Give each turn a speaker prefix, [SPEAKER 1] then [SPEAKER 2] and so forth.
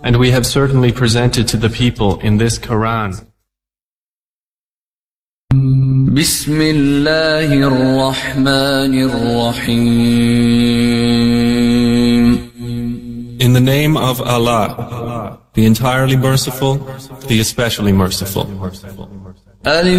[SPEAKER 1] And we have certainly presented to the people in this Quran.
[SPEAKER 2] بسم الله الرحمن الرحيم.
[SPEAKER 1] In the name of Allah, the entirely merciful, the especially merciful.